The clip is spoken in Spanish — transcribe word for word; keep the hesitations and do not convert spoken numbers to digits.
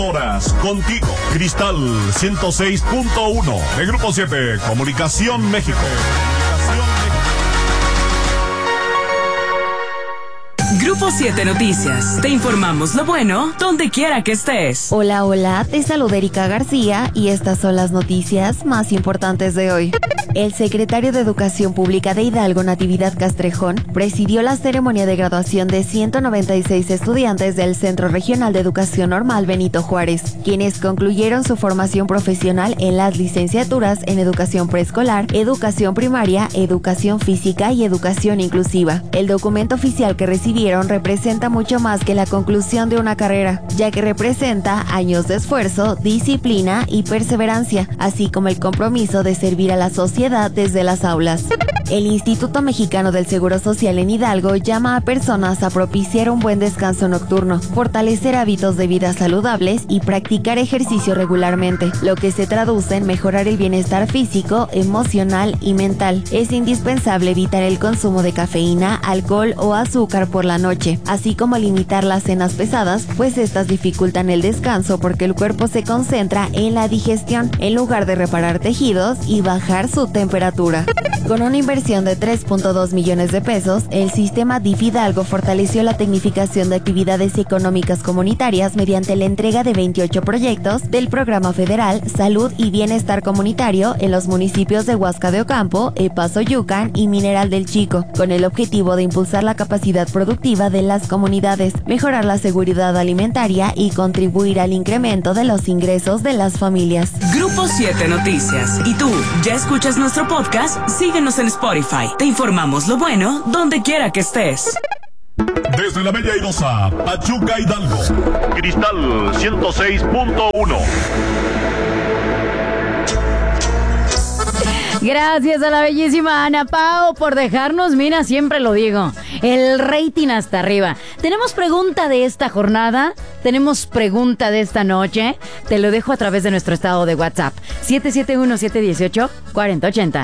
Horas contigo, Cristal ciento seis punto uno de Grupo siete, Comunicación México. Grupo siete Noticias. Te informamos lo bueno donde quiera que estés. Hola, hola, te saluda Erika García y estas son las noticias más importantes de hoy. El secretario de Educación Pública de Hidalgo, Natividad Castrejón, presidió la ceremonia de graduación de ciento noventa y seis estudiantes del Centro Regional de Educación Normal Benito Juárez, quienes concluyeron su formación profesional en las licenciaturas en Educación Preescolar, Educación Primaria, Educación Física y Educación Inclusiva. El documento oficial que recibieron representa mucho más que la conclusión de una carrera, ya que representa años de esfuerzo, disciplina y perseverancia, así como el compromiso de servir a la sociedad desde las aulas. El Instituto Mexicano del Seguro Social en Hidalgo llama a personas a propiciar un buen descanso nocturno, fortalecer hábitos de vida saludables y practicar ejercicio regularmente, lo que se traduce en mejorar el bienestar físico, emocional y mental. Es indispensable evitar el consumo de cafeína, alcohol o azúcar por la noche, así como limitar las cenas pesadas, pues estas dificultan el descanso porque el cuerpo se concentra en la digestión en lugar de reparar tejidos y bajar su temperatura. Con una inversión de tres punto dos millones de pesos, el sistema D I F Hidalgo fortaleció la tecnificación de actividades económicas comunitarias mediante la entrega de veintiocho proyectos del Programa Federal Salud y Bienestar Comunitario en los municipios de Huasca de Ocampo, Epazoyucan y Mineral del Chico, con el objetivo de impulsar la capacidad productiva de las comunidades, mejorar la seguridad alimentaria y contribuir al incremento de los ingresos de las familias. Grupo siete Noticias. ¿Y tú, ya escuchas nuestro podcast? Síguenos en Spotify. Te informamos lo bueno donde quiera que estés. Desde la Bella Airosa, Pachuca, Hidalgo, Cristal ciento seis punto uno. Gracias a la bellísima Ana Pao por dejarnos, mira, siempre lo digo, el rating hasta arriba. Tenemos pregunta de esta jornada, tenemos pregunta de esta noche. Te lo dejo a través de nuestro estado de WhatsApp, siete siete uno, siete uno ocho, cuatro cero ocho cero.